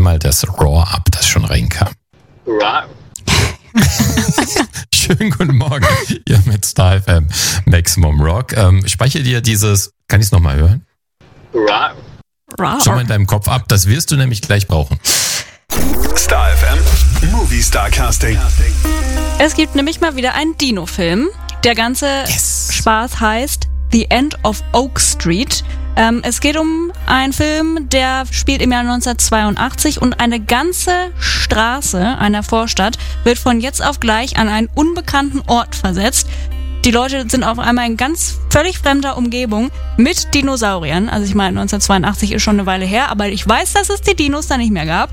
mal das Roar ab, das schon reinkam. Roar. Schönen guten Morgen, hier mit Star FM Maximum Rock. Speichere dir dieses, kann ich es nochmal hören? Roar. Schon mal in deinem Kopf ab, das wirst du nämlich gleich brauchen. Star FM Movie Star Casting. Es gibt nämlich mal wieder einen Dino-Film. Der ganze Spaß heißt The End of Oak Street. Es geht um einen Film, der spielt im Jahr 1982 und eine ganze Straße einer Vorstadt wird von jetzt auf gleich an einen unbekannten Ort versetzt. Die Leute sind auf einmal in ganz völlig fremder Umgebung mit Dinosauriern. Also ich meine, 1982 ist schon eine Weile her, aber ich weiß, dass es die Dinos da nicht mehr gab.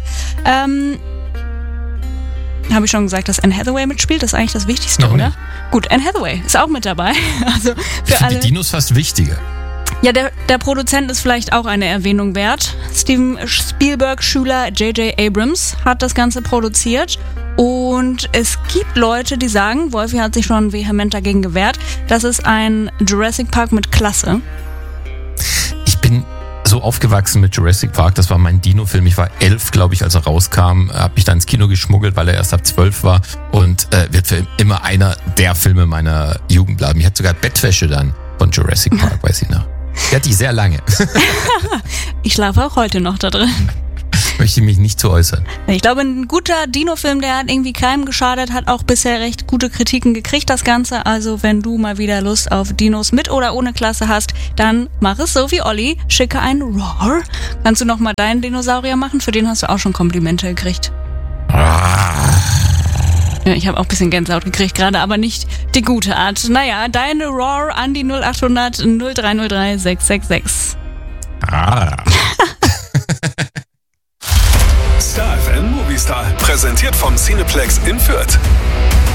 Habe ich schon gesagt, dass Anne Hathaway mitspielt? Das ist eigentlich das Wichtigste, Noch oder? nicht. Gut, Anne Hathaway ist auch mit dabei. Also Ich für finde alle. die Dinos fast wichtiger. Ja, der Produzent ist vielleicht auch eine Erwähnung wert. Steven Spielberg-Schüler J.J. Abrams hat das Ganze produziert. Und es gibt Leute, die sagen, Wolfi hat sich schon vehement dagegen gewehrt, das ist ein Jurassic Park mit Klasse. Ich bin so aufgewachsen mit Jurassic Park, das war mein Dino-Film. Ich war 11, glaube ich, als er rauskam, habe mich dann ins Kino geschmuggelt, weil er erst ab 12 war und wird für immer einer der Filme meiner Jugend bleiben. Ich hatte sogar Bettwäsche dann von Jurassic Park, weiß ich noch. Die hatte ich sehr lange. Ich schlafe auch heute noch da drin. Möchte mich nicht zu äußern. Ich glaube, ein guter Dino-Film, der hat irgendwie keinem geschadet, hat auch bisher recht gute Kritiken gekriegt, das Ganze. Also wenn du mal wieder Lust auf Dinos mit oder ohne Klasse hast, dann mach es so wie Olli, schicke einen Roar. Kannst du noch mal deinen Dinosaurier machen? Für den hast du auch schon Komplimente gekriegt. Ja, ich habe auch ein bisschen Gänsehaut gekriegt gerade, aber nicht die gute Art. Naja, deine Roar an die 0800 0303 666. Star FM Movie Star. Präsentiert vom Cineplex in Fürth.